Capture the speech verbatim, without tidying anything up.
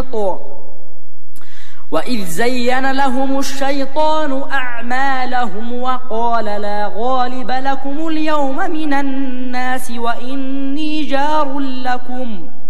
محيط. وإذ زين لهم الشيطان أعمالهم وقال لا غالب لكم اليوم من الناس وإني جار لكم